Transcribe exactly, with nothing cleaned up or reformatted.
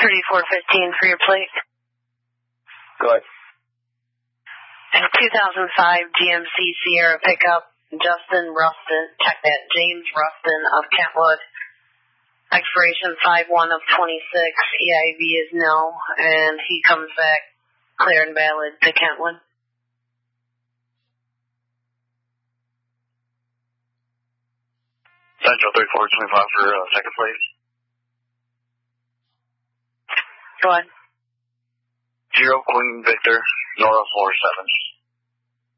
thirty-four fifteen for your plate. Go ahead. And two thousand five G M C Sierra pickup, Justin Rustin, check that, James Rustin of Kentwood. Expiration five one of twenty-six, E I V is no, and he comes back clear and valid to Kentwood. Central thirty-four twenty-five for uh, second place. Go ahead. Zero Queen Victor, Nora four seven.